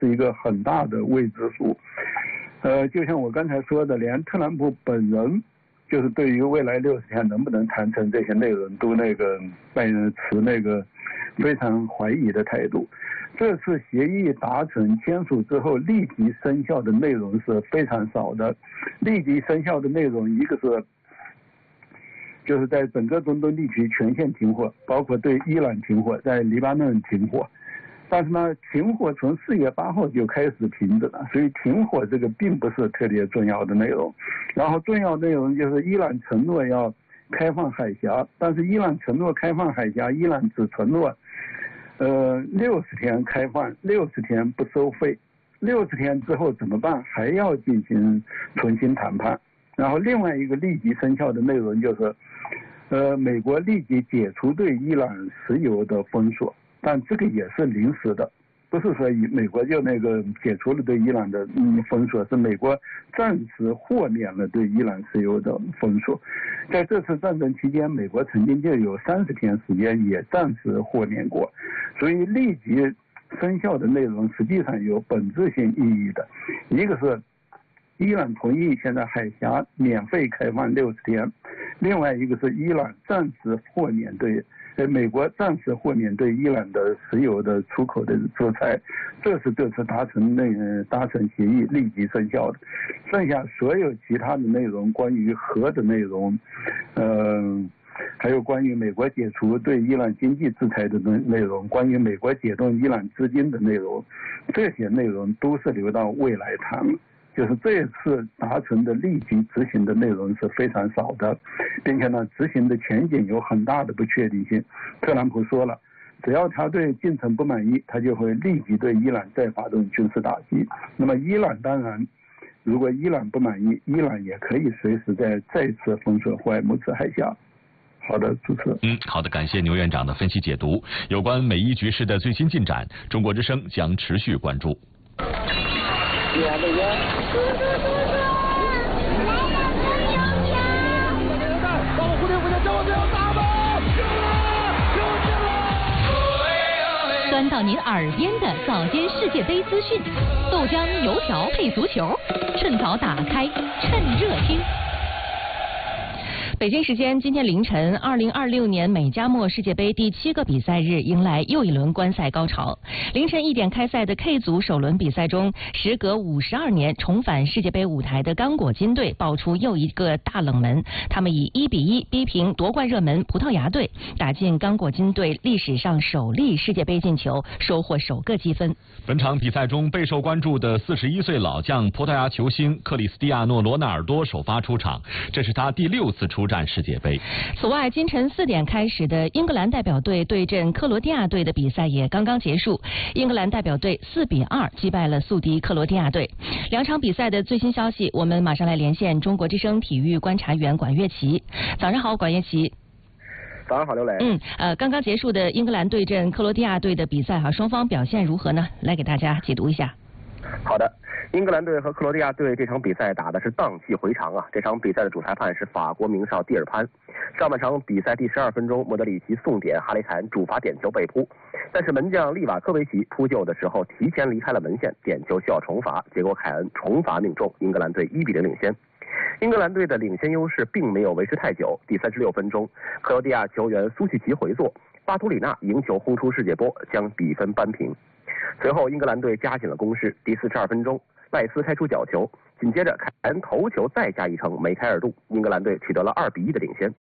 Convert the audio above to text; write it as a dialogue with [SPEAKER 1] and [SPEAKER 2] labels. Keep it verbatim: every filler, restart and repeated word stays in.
[SPEAKER 1] 是一个很大的未知数。呃，就像我刚才说的，连特朗普本人就是对于未来六十天能不能谈成这些内容，都那个持那个非常怀疑的态度。这次协议达成签署之后，立即生效的内容是非常少的。立即生效的内容，一个是就是在整个中东地区全线停火，包括对伊朗停火，在黎巴嫩停火。但是呢，停火从四月八号就开始停止了，所以停火这个并不是特别重要的内容。然后重要内容就是伊朗承诺要开放海峡，但是伊朗承诺开放海峡，伊朗只承诺呃六十天开放，六十天不收费，六十天之后怎么办？还要进行重新谈判。然后另外一个立即生效的内容就是，呃，美国立即解除对伊朗石油的封锁。但这个也是临时的，不是说以美国就那个解除了对伊朗的嗯封锁，是美国暂时豁免了对伊朗石油的封锁。在这次战争期间，美国曾经就有三十天时间也暂时豁免过，所以立即生效的内容实际上有本质性意义的。一个是伊朗同意现在海峡免费开放六十天，另外一个是伊朗暂时豁免对。呃，美国暂时豁免对伊朗的石油的出口的制裁，这是这次达成内达成协议立即生效的。剩下所有其他的内容，关于核的内容，呃，还有关于美国解除对伊朗经济制裁的内内容，关于美国解冻伊朗资金的内容，这些内容都是留到未来谈了。就是这次达成的立即执行的内容是非常少的，并且呢，执行的前景有很大的不确定性。特朗普说了，只要他对进程不满意，他就会立即对伊朗再发动军事打击。那么伊朗当然，如果伊朗不满意，伊朗也可以随时再再次封锁霍尔木兹海峡。好的，主持人。
[SPEAKER 2] 嗯，好的，感谢牛院长的分析解读。有关美伊局势的最新进展，中国之声将持续关注。
[SPEAKER 3] 叔叔，叔叔，帮我蝴蝶蝴蝶，叫我不要打吧！
[SPEAKER 4] 钻到您耳边的早间世界杯资讯，豆浆油条配足球，趁早打开，趁热听。北京时间今天凌晨，二零二六年美加墨世界杯第七个比赛日迎来又一轮观赛高潮。凌晨一点开赛的 K 组首轮比赛中，时隔五十二年重返世界杯舞台的刚果金队爆出又一个大冷门，他们以一比一逼平夺冠热门葡萄牙队，打进刚果金队历史上首粒世界杯进球，收获首个积分。
[SPEAKER 2] 本场比赛中备受关注的四十一岁老将葡萄牙球星克里斯蒂亚诺·罗纳尔多首发出场，这是他第六次出战世界杯。
[SPEAKER 4] 此外，今晨四点开始的英格兰代表队对阵克罗地亚队的比赛也刚刚结束，英格兰代表队四比二击败了宿敌克罗地亚队。两场比赛的最新消息，我们马上来连线中国之声体育观察员管乐琪。早上好，管乐琪。
[SPEAKER 5] 早上好，刘磊。
[SPEAKER 4] 嗯，呃，刚刚结束的英格兰对阵克罗地亚队的比赛哈，双方表现如何呢？来给大家解读一下。
[SPEAKER 5] 好的，英格兰队和克罗地亚队这场比赛打的是荡气回肠啊！这场比赛的主裁判是法国名哨蒂尔潘。上半场比赛第十二分钟，莫德里奇送点，哈雷凯恩主罚点球被扑，但是门将利瓦科维奇扑救的时候提前离开了门线，点球需要重罚，结果凯恩重罚命中，英格兰队一比零领先。英格兰队的领先优势并没有维持太久，第三十六分钟，克罗地亚球员苏契奇回做，巴图里纳赢球轰出世界波，将比分扳平。随后英格兰队加紧了攻势，第四十二分钟，赖斯开出角球，紧接着凯恩头球再加一城，梅开二度，英格兰队取得了二比一的领先。